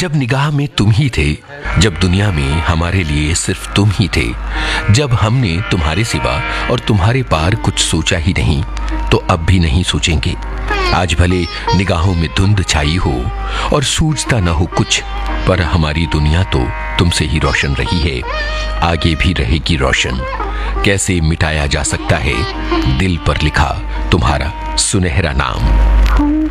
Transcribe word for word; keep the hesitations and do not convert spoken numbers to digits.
जब निगाह में तुम ही थे, जब दुनिया में हमारे लिए सिर्फ तुम ही थे, जब हमने तुम्हारे सिवा और तुम्हारे पार कुछ सोचा ही नहीं, तो अब भी नहीं सोचेंगे। आज भले निगाहों में धुंध छाई हो और सूझता न हो कुछ, पर हमारी दुनिया तो तुमसे ही रोशन रही है, आगे भी रहेगी रोशन। कैसे मिटाया जा सकता है दिल पर लिखा तुम्हारा सुनहरा नाम।